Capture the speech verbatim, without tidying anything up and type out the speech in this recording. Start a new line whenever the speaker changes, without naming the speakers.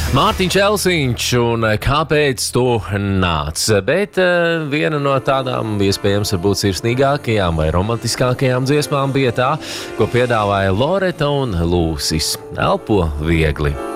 Mārtiņš Elsiņš un kāpēc tu nāc? Bet uh, viena no tādām iespējams varbūt sirsnīgākajām vai romantiskākajām dziesmām bija tā, ko piedāvāja Loreta un Lūsis. Elpo viegli.